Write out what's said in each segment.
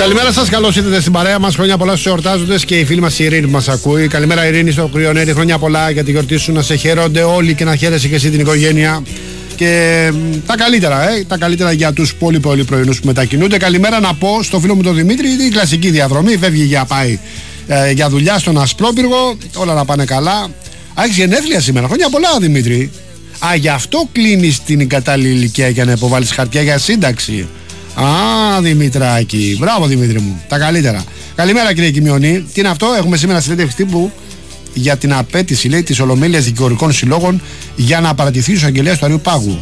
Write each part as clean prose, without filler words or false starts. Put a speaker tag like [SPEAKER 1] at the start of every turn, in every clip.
[SPEAKER 1] Καλημέρα σας, καλώς ήρθατε στην παρέα μας. Χρόνια πολλά στους εορτάζοντες και οι φίλοι μας η Ειρήνη που μας ακούει. Καλημέρα Ειρήνη στο Κρυονέρι, χρόνια πολλά για τη γιορτή σου, να σε χαίρονται όλοι και να χαίρεσαι και εσύ την οικογένεια. Και τα καλύτερα για τους πολύ πρωινούς που μετακινούνται. Καλημέρα να πω στο φίλο μου τον Δημήτρη, η κλασική διαδρομή, φεύγει για πάει για δουλειά στον Ασπρόπυργο, όλα να πάνε καλά. Έχεις γενέθλια σήμερα, χρόνια πολλά Δημήτρη. Γι' αυτό κλείνεις την κατάλληλη ηλικία για να υποβάλεις χαρτιά για σύνταξη. Δημητράκη, μπράβο Δημήτρη μου, τα καλύτερα. Καλημέρα κύριε Κιμιονή. Τι είναι αυτό, έχουμε σήμερα συνέντευξη τύπου για την απέτηση, λέει, της Ολομέλειας Δικηγορικών Συλλόγων για να παρατηθεί ο εισαγγελέας του Αριού Πάγου.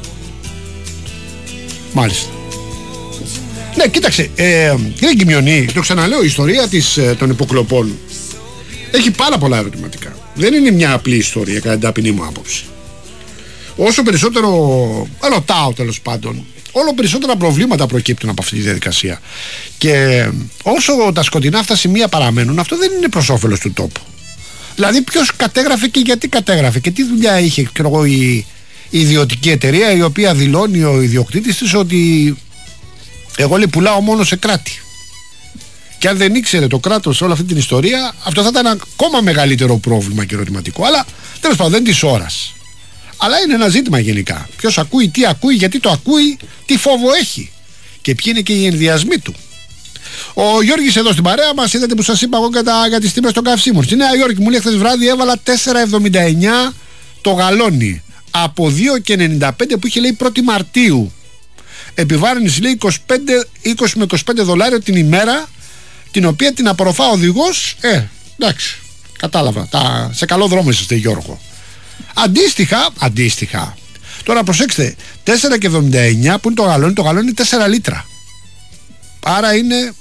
[SPEAKER 1] Μάλιστα. Ναι, κοίταξε, κύριε Κιμιονή, το ξαναλέω, η ιστορία των υποκλοπών έχει πάρα πολλά ερωτηματικά. Δεν είναι μια απλή ιστορία κατά την ταπεινή μου άποψη. Όσο περισσότερο ρωτάω, τέλος πάντων, όλο περισσότερα προβλήματα προκύπτουν από αυτή τη διαδικασία. Και όσο τα σκοτεινά αυτά σημεία παραμένουν, αυτό δεν είναι προς όφελος του τόπου. Δηλαδή, ποιος κατέγραφε και γιατί κατέγραφε και τι δουλειά είχε, η ιδιωτική εταιρεία, η οποία δηλώνει ο ιδιοκτήτης της ότι εγώ, λέει, πουλάω μόνο σε κράτη. Και αν δεν ήξερε το κράτος όλη αυτή την ιστορία, αυτό θα ήταν ακόμα μεγαλύτερο πρόβλημα και ερωτηματικό. Αλλά τέλος πάντων, δεν της ώρας. Αλλά είναι ένα ζήτημα γενικά. Ποιος ακούει, τι ακούει, γιατί το ακούει, τι φόβο έχει και ποιοι είναι και οι ενδιασμοί του. Ο Γιώργης εδώ στην παρέα μας, είδατε που σας είπα εγώ για τις τιμές των καυσίμων. Στη Νέα Υόρκη μου λέει χθες βράδυ έβαλα 4,79 το γαλόνι από 2,95 που είχε, λέει, 1η Μαρτίου. Επιβάρυνση, λέει, 20 με 25 δολάρια την ημέρα, την οποία την απορροφά ο οδηγός. Εντάξει, κατάλαβα. Σε καλό δρόμο είσαστε, Γιώργο. Αντίστοιχα. Τώρα προσέξτε, 4,79 που είναι το γαλόνι είναι 4 λίτρα. Άρα είναι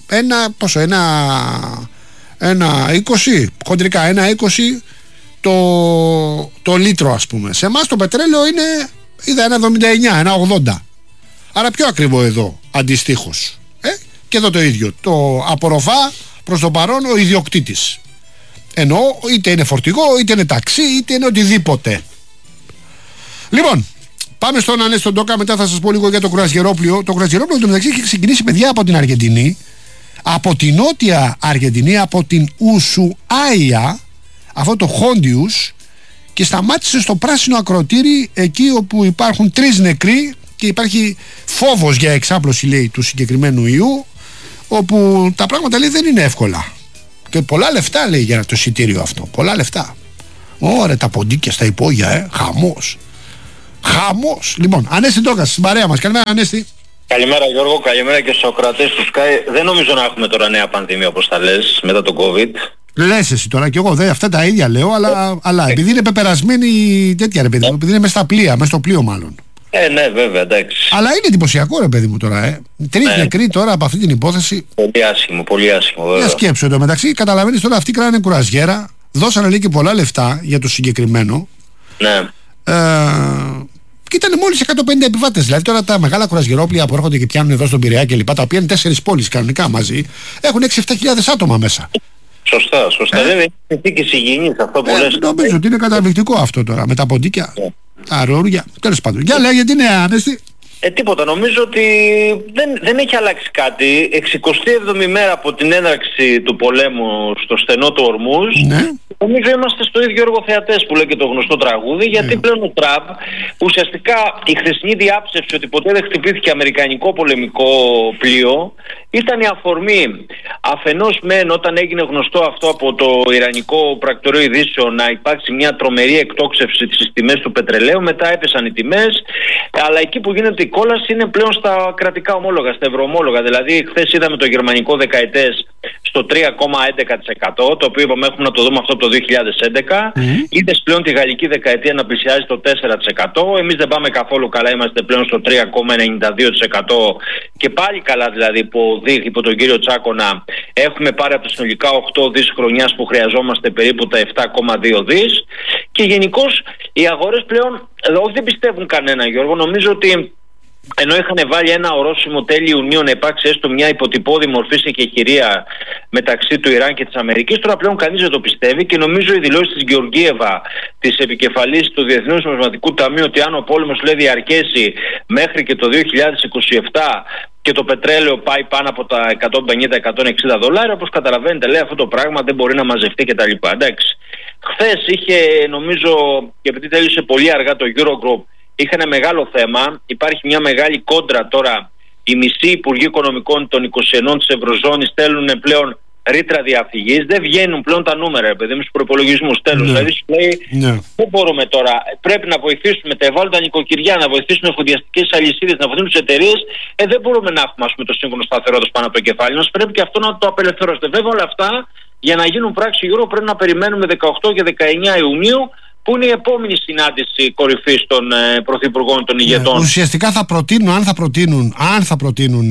[SPEAKER 1] ένα 20, χοντρικά ένα 20 το λίτρο, ας πούμε. Σε εμάς το πετρέλαιο είναι, είδα, ένα 79, ένα 80. Άρα πιο ακριβό εδώ, αντιστοίχως. Και εδώ το ίδιο, το απορροφά προς το παρόν ο ιδιοκτήτης. Ενώ είτε είναι φορτηγό, είτε είναι ταξί, είτε είναι οτιδήποτε. Λοιπόν, πάμε στον Ανέστη τον Τόκα, μετά θα σας πω λίγο για το κρουαζιερόπλοιο. Το κρουαζιερόπλοιο, το μεταξύ, έχει ξεκινήσει, παιδιά, από την Αργεντινή, από την νότια Αργεντινή, από την Ουσουάια, αυτό το Χόντιους, και σταμάτησε στο πράσινο ακροτήρι, εκεί όπου υπάρχουν 3 νεκροί και υπάρχει φόβος για εξάπλωση, λέει, του συγκεκριμένου ιού, όπου τα πράγματα, λέει, δεν είναι εύκολα. Και πολλά λεφτά, λέει, για το εισιτήριο αυτό. Πολλά λεφτά. Ωραία, τα ποντίκια στα υπόγεια, χαμός. Λοιπόν, Ανέστη Τόκας, στην παρέα μας. Καλημέρα, Ανέστη.
[SPEAKER 2] Καλημέρα, Γιώργο, καλημέρα και στους ακροατές του Sky. Δεν νομίζω να έχουμε τώρα νέα πανδημία, όπως τα λες, μετά το COVID.
[SPEAKER 1] Λες εσύ τώρα, και εγώ αυτά τα ίδια λέω, αλλά επειδή είναι πεπερασμένη τέτοια, ρε παιδί μου, επειδή είναι μέσα στο πλοίο μάλλον.
[SPEAKER 2] Ναι, βέβαια, εντάξει.
[SPEAKER 1] Αλλά είναι εντυπωσιακό, ρε παιδί μου, τώρα. 3 νεκροί τώρα από αυτή την υπόθεση.
[SPEAKER 2] Πολύ άσχημο, βέβαια.
[SPEAKER 1] Για σκέψου εδώ μεταξύ, καταλαβαίνεις τώρα, αυτοί κράνε κουραζιέρα, δώσανε, λέει, και πολλά λεφτά για το συγκεκριμένο.
[SPEAKER 2] Ναι.
[SPEAKER 1] Και ήταν μόλις 150 επιβάτες. Δηλαδή τώρα τα μεγάλα κουραζιερόπλια που έρχονται και πιάνουν εδώ στον Πειραιά και λοιπά, τα οποία είναι 4 πόλεις κανονικά μαζί, έχουν 6-7 άτομα μέσα.
[SPEAKER 2] Σωστά. Δεν είναι συνθήκες υγιεινής αυτό που λες.
[SPEAKER 1] Νομίζω ότι είναι καταπληκτικό αυτό τώρα με τα ποντίκια, τα ρόρια. Τέλος πάντων. Για λέγε, τι είναι, Ανέστη.
[SPEAKER 2] Τίποτα. Νομίζω ότι δεν έχει αλλάξει κάτι. 67η μέρα από την έναρξη του πολέμου στο στενό του Ορμούζ. Ναι. Νομίζω είμαστε στο ίδιο έργο θεατές που λέει και το γνωστό τραγούδι, γιατί πλέον ο Τραμπ, ουσιαστικά η χθεσινή διάψευση ότι ποτέ δεν χτυπήθηκε αμερικανικό πολεμικό πλοίο, ήταν η αφορμή αφενός μεν όταν έγινε γνωστό αυτό από το Ιρανικό Πρακτορείο Ειδήσεων να υπάρξει μια τρομερή εκτόξευση στις τιμές του πετρελαίου, μετά έπεσαν οι τιμές, αλλά εκεί που γίνεται η κόλαση είναι πλέον στα κρατικά ομόλογα, στα ευρωομόλογα. Δηλαδή χθες είδαμε το γερμανικό δεκαετές στο 3,11%, το οποίο είπαμε έχουμε να το δούμε αυτό το 2011. Είδες πλέον τη γαλλική δεκαετία να πλησιάζει το 4%. Εμείς δεν πάμε καθόλου καλά, είμαστε πλέον στο 3,92% και πάλι καλά, δηλαδή υπό τον κύριο Τσάκωνα έχουμε πάρει από τα συνολικά 8 δις χρονιάς που χρειαζόμαστε περίπου τα 7,2 δις και γενικώς οι αγορές πλέον όχι δεν πιστεύουν κανένα, Γιώργο. Νομίζω ότι ενώ είχαν βάλει ένα ορόσημο τέλη Ιουνίου να υπάρξει έστω μια υποτυπώδη μορφή σε κεχηρία μεταξύ του Ιράν και της Αμερικής, τώρα πλέον κανείς δεν το πιστεύει και νομίζω οι δηλώσεις της Γεωργίεβα, της επικεφαλής του Διεθνούς Νομισματικού Ταμείου, ότι αν ο πόλεμος λέει διαρκέσει μέχρι και το 2027 και το πετρέλαιο πάει πάνω από τα $150-160, όπως καταλαβαίνετε λέει αυτό το πράγμα δεν μπορεί να μαζευτεί κτλ. Εντάξει. Χθες είχε, νομίζω, και επειδή τέλειωσε πολύ αργά το Eurogroup, είχε ένα μεγάλο θέμα. Υπάρχει μια μεγάλη κόντρα τώρα. Οι μισοί υπουργοί οικονομικών των 21 της Ευρωζώνης στέλνουν πλέον ρήτρα διαφυγής. Δεν βγαίνουν πλέον τα νούμερα, επειδή με τους προϋπολογισμούς τέλος. Δηλαδή σου λέει, δεν μπορούμε τώρα. Πρέπει να βοηθήσουμε τα ευάλωτα νοικοκυριά, να βοηθήσουμε εφοδιαστικές αλυσίδες, να βοηθήσουμε τις εταιρείες. Δεν μπορούμε να έχουμε το σύμφωνο σταθερότητας πάνω από το κεφάλι μας. Πρέπει και αυτό να το απελευθερώσετε. Βέβαια όλα αυτά για να γίνουν πράξη Euro πρέπει να περιμένουμε 18 και 19 Ιουνίου, που είναι η επόμενη συνάντηση κορυφής των πρωθυπουργών των ηγετών.
[SPEAKER 1] Ουσιαστικά θα προτείνουν, αν θα προτείνουν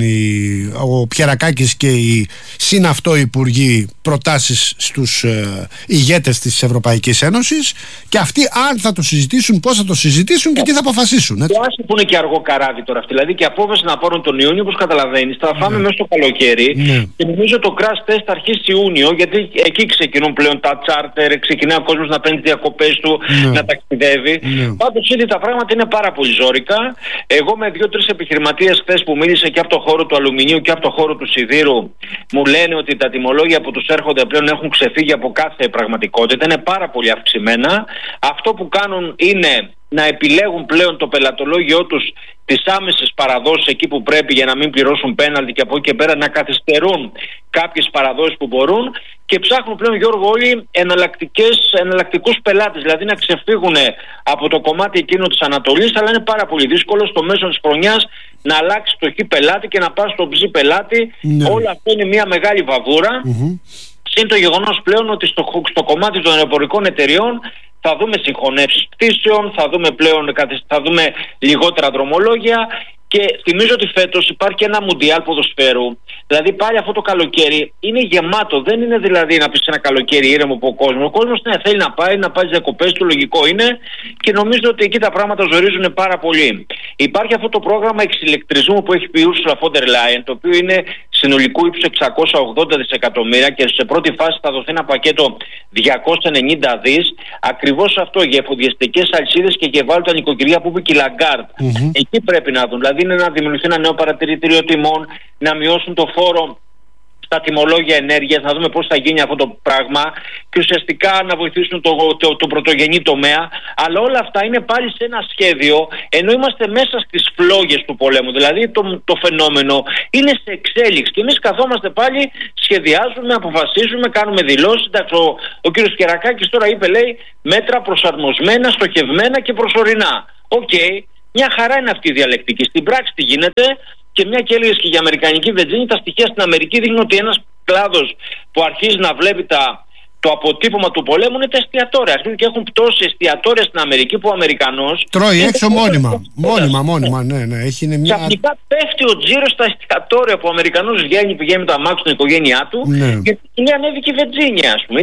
[SPEAKER 1] ο Πιερακάκης και οι συναυτό υπουργοί προτάσεις στους ηγέτες της Ευρωπαϊκής Ένωσης, και αυτοί αν θα το συζητήσουν, πώς θα το συζητήσουν και τι θα αποφασίσουν. Έτσι.
[SPEAKER 2] Και που είναι και αργό καράβι τώρα αυτή, δηλαδή και απόφαση να πάρουν τον Ιούνιο, όπως καταλαβαίνεις, θα φάμε μέσα στο καλοκαίρι και νομίζω το crash test θα αρχίσει Ιούνιο, γιατί εκεί ξεκινούν πλέον τα charter, ξεκινάει ο κόσμος να παίρνει τις διακοπές του, να ταξιδεύει. Πάντως ήδη τα πράγματα είναι πάρα πολύ ζόρικα. Εγώ με 2-3 επιχειρηματίες χθες που μίλησα και από το χώρο του αλουμινίου και από το χώρο του σιδήρου, μου λένε ότι τα τιμολόγια που τους έρχονται πλέον έχουν ξεφύγει από κάθε πραγματικότητα. Είναι πάρα πολύ αυξημένα. Αυτό που κάνουν είναι να επιλέγουν πλέον το πελατολόγιο τους, τις άμεσες παραδόσεις εκεί που πρέπει για να μην πληρώσουν πέναλτι, και από εκεί και πέρα να καθυστερούν κάποιες παραδόσεις που μπορούν, και ψάχνουν πλέον, Γιώργο, όλοι εναλλακτικούς πελάτες, δηλαδή να ξεφύγουν από το κομμάτι εκείνο της Ανατολής, αλλά είναι πάρα πολύ δύσκολο στο μέσο της χρονιάς να αλλάξει το χ πελάτη και να πας στο ψ πελάτη. Όλο αυτό είναι μια μεγάλη βαβούρα. Συν το γεγονός πλέον ότι στο κομμάτι των αεροπορικών εταιριών θα δούμε συγχωνεύσεις πτήσεων, θα δούμε λιγότερα δρομολόγια, και θυμίζω ότι φέτος υπάρχει ένα μουντιάλ ποδοσφαίρου. Δηλαδή πάλι αυτό το καλοκαίρι είναι γεμάτο. Δεν είναι δηλαδή να πεις ένα καλοκαίρι ήρεμο από κόσμο. Ο κόσμος θέλει να πάει στις διακοπές του, λογικό είναι, και νομίζω ότι εκεί τα πράγματα ζορίζουν πάρα πολύ. Υπάρχει αυτό το πρόγραμμα εξηλεκτρισμού που έχει πει η Ursula von der Leyen, το οποίο είναι συνολικού ύψους 680 δισεκατομμύρια και σε πρώτη φάση θα δοθεί ένα πακέτο 290 δις, ακριβώς αυτό για εφοδιαστικές αλυσίδες και για ευάλωτα νοικοκυριά που είπε και η Λαγκάρντ. Εκεί πρέπει να δουν. Δηλαδή είναι να δημιουργηθεί ένα νέο παρατηρητήριο τιμών, να μειώσουν το φόρο στα τιμολόγια ενέργειας, να δούμε πώς θα γίνει αυτό το πράγμα και ουσιαστικά να βοηθήσουν το πρωτογενή τομέα. Αλλά όλα αυτά είναι πάλι σε ένα σχέδιο, ενώ είμαστε μέσα στις φλόγες του πολέμου. Δηλαδή το φαινόμενο είναι σε εξέλιξη και εμείς καθόμαστε πάλι, σχεδιάζουμε, αποφασίζουμε, κάνουμε δηλώσεις. Εντάξει, ο κύριος Κερακάκης τώρα είπε, λέει, μέτρα προσαρμοσμένα, στοχευμένα και προσωρινά. Οκ. Μια χαρά είναι αυτή η διαλεκτική. Στην πράξη τι γίνεται, και μια και έλεγες και για αμερικανική βενζίνη, τα στοιχεία στην Αμερική δείχνουν ότι ένας κλάδος που αρχίζει να βλέπει το αποτύπωμα του πολέμου είναι τα εστιατόρια. Αρχίζουν και έχουν πτώσει εστιατόρια στην Αμερική που ο Αμερικανός
[SPEAKER 1] τρώει έξω μόνιμα. Ναι. Έχει μια...
[SPEAKER 2] Ξαφνικά πέφτει ο τζίρος στα εστιατόρια που ο Αμερικανός πηγαίνει με τα μάξι στην οικογένειά του, και είναι ανέβηκε η βενζίνη, ας πούμε.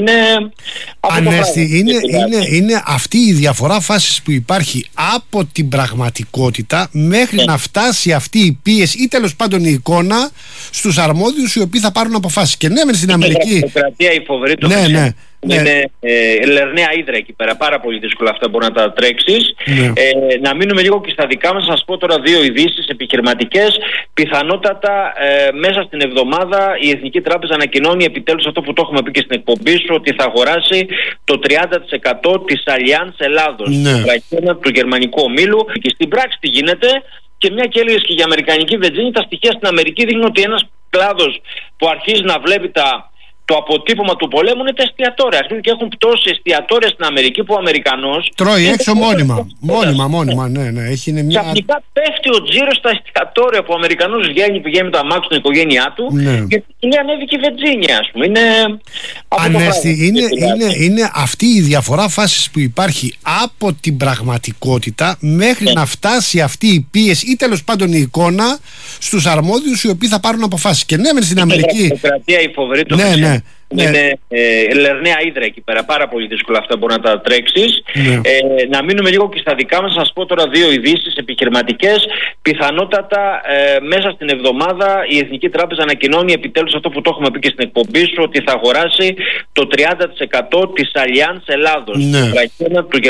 [SPEAKER 1] Ανέστη, είναι αυτή η διαφορά φάσης που υπάρχει από την πραγματικότητα μέχρι να φτάσει αυτή η πίεση ή τέλος πάντων η εικόνα στους αρμόδιους οι οποίοι θα πάρουν αποφάσεις. Και ναι, στην Αμερική.
[SPEAKER 2] Η δημοκρατία, η φοβερή είναι λερναία ύδρα εκεί πέρα. Πάρα πολύ δύσκολα αυτά μπορεί να τα τρέξεις. Να μείνουμε λίγο και στα δικά μας. Να σας πω τώρα δύο ειδήσεις επιχειρηματικές. Πιθανότατα μέσα στην εβδομάδα η Εθνική Τράπεζα ανακοινώνει επιτέλους αυτό που το έχουμε πει και στην εκπομπή σου, ότι θα αγοράσει το 30% της Allianz Ελλάδος, του γερμανικού ομίλου. Και στην πράξη τι γίνεται, και μια και έλεγες και για αμερικανική βενζίνη, τα στοιχεία στην Αμερική δείχνουν ότι ένας κλάδος που αρχίζει να βλέπει το αποτύπωμα του πολέμου είναι τα εστιατόρια. Αρχίζουν και έχουν πτώσει εστιατόρια στην Αμερική που ο Αμερικανός
[SPEAKER 1] τρώει έξω μόνιμα. Ναι. Έχει μια...
[SPEAKER 2] Ξαφνικά πέφτει ο τζίρος στα εστιατόρια που ο Αμερικανός πηγαίνει με τα μάξι στην οικογένειά του, και είναι ανέβηκε η βενζίνη, ας πούμε.
[SPEAKER 1] Ανέστη, είναι αυτή η διαφορά φάσης που υπάρχει από την πραγματικότητα μέχρι να φτάσει αυτή η πίεση ή τέλος πάντων η εικόνα στους αρμόδιους οι οποίοι θα πάρουν αποφάσεις. Και ναι, στην Αμερική.
[SPEAKER 2] Η δημοκρατία, η φοβερή Είναι λερναία ύδρα εκεί πέρα, πάρα πολύ δύσκολα αυτά μπορεί να τα τρέξεις. Να μείνουμε λίγο και στα δικά μας, να σας πω τώρα 2 ειδήσεις επιχειρηματικές. Πιθανότατα μέσα στην εβδομάδα η Εθνική Τράπεζα ανακοινώνει επιτέλους αυτό που το έχουμε πει και στην εκπομπή σου, ότι θα αγοράσει το 30% της Allianz Ελλάδος, του